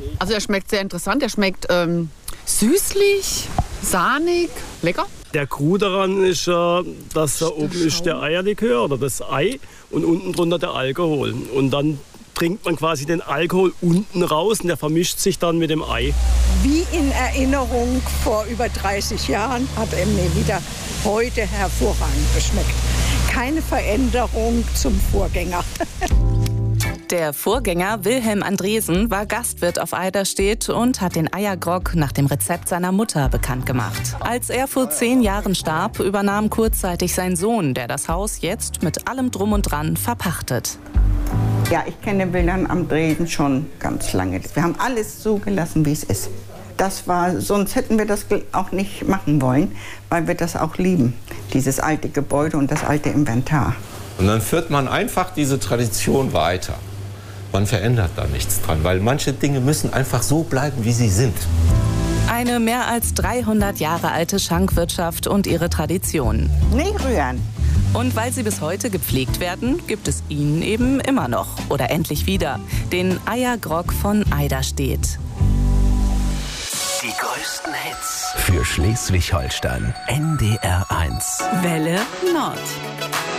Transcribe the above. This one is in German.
Also er schmeckt sehr interessant. Er schmeckt süßlich, sahnig, lecker. Der Clou daran ist, dass da oben ist der Eierlikör oder das Ei und unten drunter der Alkohol. Und dann trinkt man quasi den Alkohol unten raus und der vermischt sich dann mit dem Ei. Wie in Erinnerung vor über 30 Jahren hat er mir wieder heute hervorragend geschmeckt. Keine Veränderung zum Vorgänger. Der Vorgänger Wilhelm Andresen war Gastwirt auf Eiderstedt und hat den Eiergrog nach dem Rezept seiner Mutter bekannt gemacht. Als er vor 10 Jahren starb, übernahm kurzzeitig sein Sohn, der das Haus jetzt mit allem Drum und Dran verpachtet. Ja, ich kenne Wilhelm Andresen schon ganz lange. Wir haben alles so gelassen, wie es ist. Sonst hätten wir das auch nicht machen wollen, weil wir das auch lieben, dieses alte Gebäude und das alte Inventar. Und dann führt man einfach diese Tradition weiter. Man verändert da nichts dran, weil manche Dinge müssen einfach so bleiben, wie sie sind. Eine mehr als 300 Jahre alte Schankwirtschaft und ihre Tradition. Nicht rühren. Und weil sie bis heute gepflegt werden, gibt es ihn eben immer noch. Oder endlich wieder. Den Eiergrog von Eiderstedt. Die größten Hits für Schleswig-Holstein. NDR 1. Welle Nord.